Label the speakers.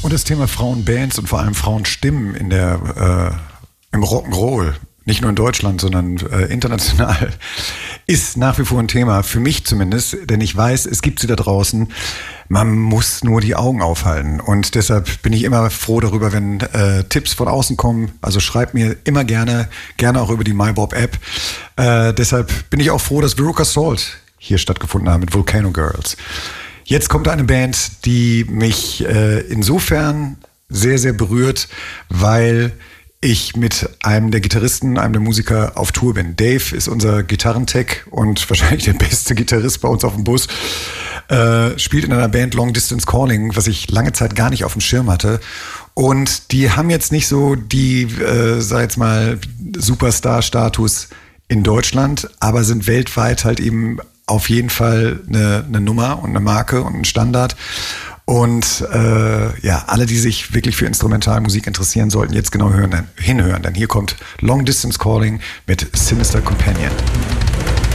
Speaker 1: Und das Thema Frauenbands und vor allem Frauenstimmen in der, im Rock'n'Roll, nicht nur in Deutschland, sondern international, ist nach wie vor ein Thema, für mich zumindest, denn ich weiß, es gibt sie da draußen. Man muss nur die Augen aufhalten. Und deshalb bin ich immer froh darüber, wenn Tipps von außen kommen. Also schreibt mir immer gerne auch über die MyBob-App. Deshalb bin ich auch froh, dass Veruca Salt hier stattgefunden haben mit Volcano Girls. Jetzt kommt eine Band, die mich insofern sehr, sehr berührt, weil ich mit einem der Gitarristen, einem der Musiker auf Tour bin. Dave ist unser Gitarrentech und wahrscheinlich der beste Gitarrist bei uns auf dem Bus. Spielt in einer Band Long Distance Calling, was ich lange Zeit gar nicht auf dem Schirm hatte. Und die haben jetzt nicht so die, sag jetzt mal, Superstar-Status in Deutschland, aber sind weltweit halt eben auf jeden Fall eine Nummer und eine Marke und ein Standard. Und ja, alle, die sich wirklich für Instrumentalmusik interessieren, sollten jetzt genau hinhören, denn hier kommt Long Distance Calling mit Sinister Companion.